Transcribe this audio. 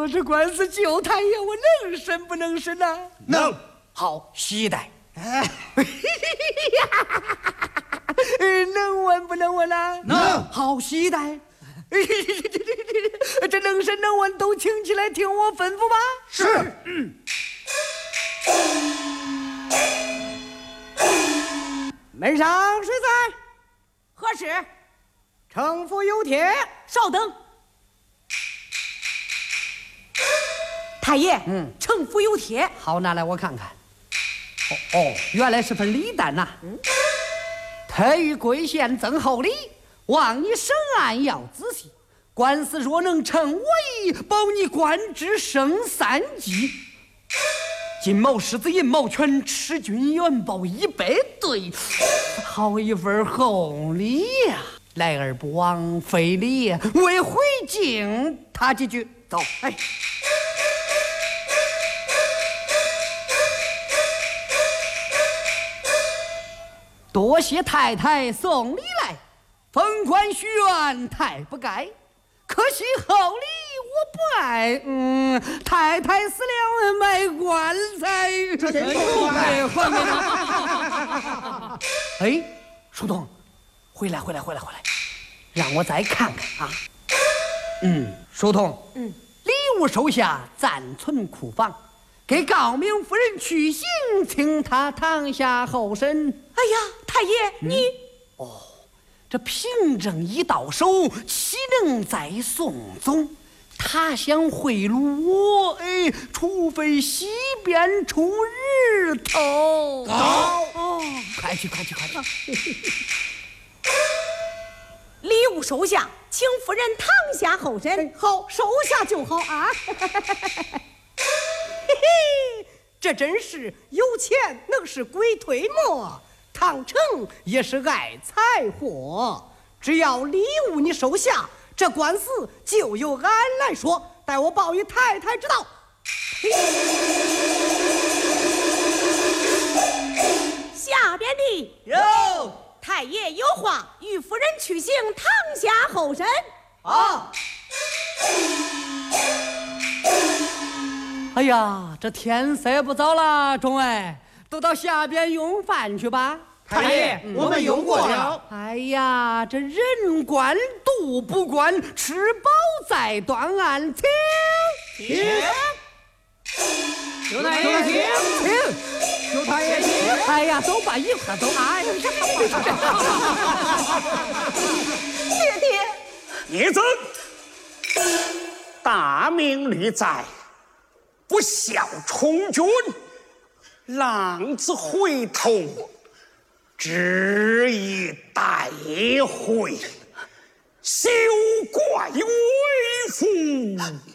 这官司救太爷，我能审不能审呐？ 能。 好，喜代。能问不能问啊？ 能。 好，喜代。这能审能问都请起来，听我吩咐吧。 是。 门上谁在？ 何事？ 城府有帖。 稍等。太爷，城府有帖。 好，拿来我看看。哦，原来是份礼单呐。特于贵县赠厚礼，望你审案要仔细。官司若能成我意，保你官职升3级。金某狮子尹某全持军元宝100对，好一份厚礼呀！来而不往非礼，为回敬他几句。走，哎。多谢太太送礼来，封官许愿太不该，可惜厚礼我不爱。太太死了卖棺材， 这真不该还给他。哎，书童，回来，让我再看看啊。书童，礼物收下，暂存库房。给高明夫人去信，请她堂下候审。 哎呀，太爷，你这凭证已到手，岂能再送走？他想贿赂我，除非西边出日头。 好， 快去！ 礼物收下，请夫人堂下候审。 好，收下就好啊。这真是有钱能使鬼推磨，唐城也是爱财货。只要礼物你收下，这官司就由俺来说，待我报与太太知道。 下边的有太爷有话与夫人去行堂下候审。 啊。 哎呀，这天色不早了，众位都到下边用饭去吧。 太爷，我们用过了。 哎呀，这人官肚不官，吃饱再断案。请。 刘太爷请。刘太爷请。 哎呀，走吧，一块走。哎呀， 爹， 叶曾，大明律在，不孝充军，浪子回头，只以待会，休怪为父。